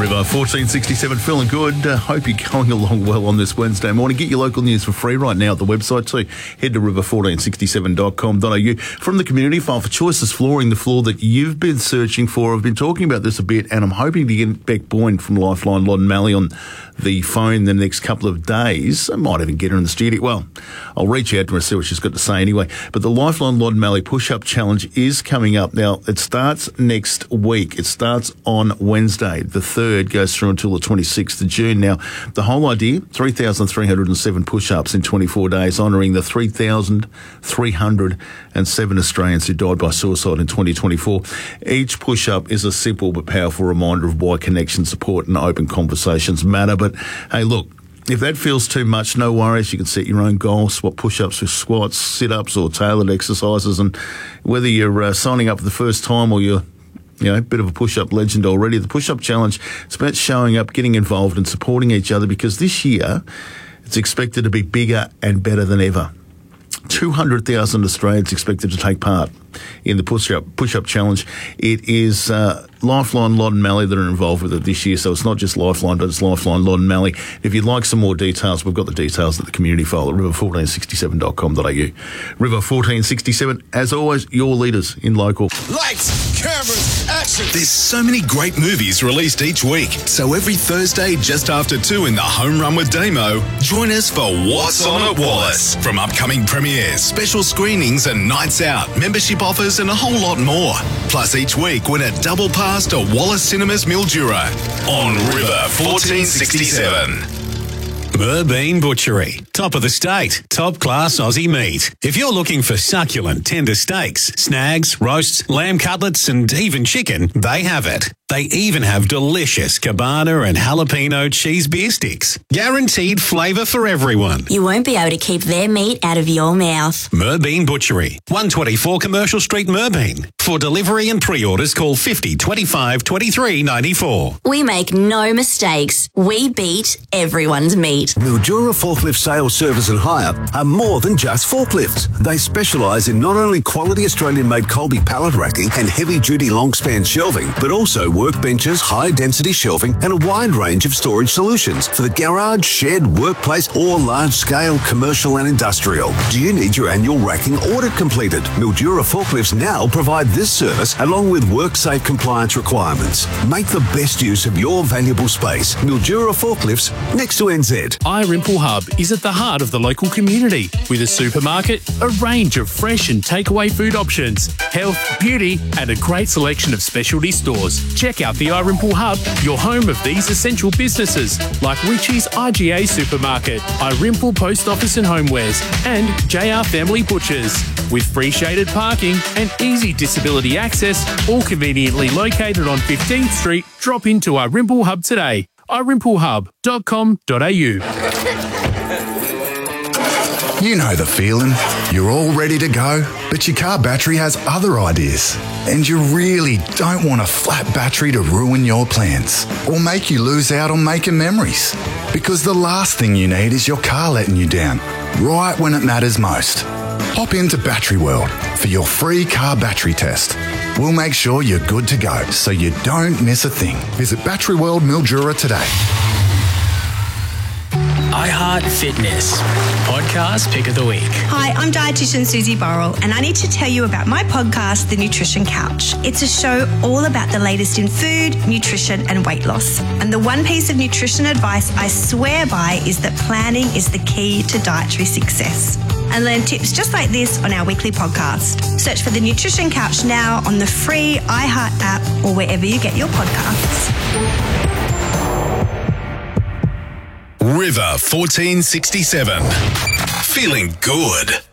River 1467, feeling good. Hope you're going along well on this Wednesday morning. Get your local news for free right now at the website too. Head to river1467.com.au. From the community file for Choices Flooring, the floor that you've been searching for. I've been talking about this a bit, and I'm hoping to get Beck Boyne from Lifeline Loddon Mallee on the phone the next couple of days. I might even get her in the studio. Well, I'll reach out to her and see what she's got to say anyway. But the Lifeline Loddon Mallee Push-Up Challenge is coming up. Now, it starts next week. It starts on Wednesday. The 3rd goes through until the 26th of June. Now, the whole idea, 3,307 push-ups in 24 days, honouring the 3,307 Australians who died by suicide in 2024. Each push-up is a simple but powerful reminder of why connection, support and open conversations matter. But, hey, look, if that feels too much, no worries. You can set your own goals, swap push-ups with squats, sit-ups or tailored exercises. And whether you're signing up for the first time or you're a bit of a push-up legend already, the push-up challenge, it's about showing up, getting involved and supporting each other, because this year it's expected to be bigger and better than ever. 200,000 Australians expected to take part in the push-up challenge. It is Lifeline Loddon Mallee that are involved with it this year, so it's not just Lifeline, but it's Lifeline Loddon Mallee. If you'd like some more details, we've got the details at the community file at river1467.com.au. River 1467, as always, your leaders in local. Lights, cameras, action! There's so many great movies released each week, so every Thursday just after 2 in the Home Run with Damo, join us for What's On at Wallace. From upcoming premieres, special screenings and nights out, membership offers and a whole lot more. Plus each week win a double pass to Wallace Cinemas Mildura on River 1467. Merbean Butchery. Top of the state. Top class Aussie meat. If you're looking for succulent, tender steaks, snags, roasts, lamb cutlets and even chicken, they have it. They even have delicious cabana and jalapeno cheese beer sticks. Guaranteed flavour for everyone. You won't be able to keep their meat out of your mouth. Merbean Butchery. 124 Commercial Street, Merbean. For delivery and pre-orders, call 50 25 23 94. We make no mistakes. We beat everyone's meat. Mildura Forklift Sales, Service and Hire are more than just forklifts. They specialise in not only quality Australian-made Colby pallet racking and heavy-duty long-span shelving, but also workbenches, high-density shelving and a wide range of storage solutions for the garage, shed, workplace or large-scale commercial and industrial. Do you need your annual racking audit completed? Mildura Forklifts now provide this service along with WorkSafe compliance requirements. Make the best use of your valuable space. Mildura Forklifts, next to NZ. iRimple Hub is at the heart of the local community with a supermarket, a range of fresh and takeaway food options, health, beauty and a great selection of specialty stores. Check out the iRimple Hub, your home of these essential businesses like Richie's IGA Supermarket, iRimple Post Office and Homewares and JR Family Butchers. With free shaded parking and easy disability access, all conveniently located on 15th Street, drop into iRimple Hub today. iRimpleHub.com.au. You know the feeling. You're all ready to go, but your car battery has other ideas. And you really don't want a flat battery to ruin your plans or make you lose out on making memories. Because the last thing you need is your car letting you down, right when it matters most. Hop into Battery World for your free car battery test. We'll make sure you're good to go so you don't miss a thing. Visit Battery World Mildura today. iHeart Fitness Podcast Pick of the Week. Hi, I'm dietitian Susie Burrell and I need to tell you about my podcast, The Nutrition Couch. It's a show all about the latest in food, nutrition and weight loss. And the one piece of nutrition advice I swear by is that planning is the key to dietary success. And learn tips just like this on our weekly podcast. Search for The Nutrition Couch now on the free iHeart app or wherever you get your podcasts. River 1467. Feeling good.